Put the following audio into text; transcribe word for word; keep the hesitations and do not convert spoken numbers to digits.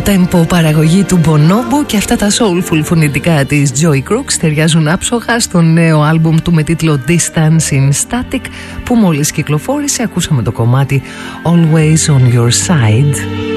down-tempo παραγωγή του Bonobo και αυτά τα soulful φωνητικά της Joy Crooks ταιριάζουν άψογα στο νέο άλμπουμ του με τίτλο Distance in Static που μόλις κυκλοφόρησε. Ακούσαμε το κομμάτι Always on Your Side.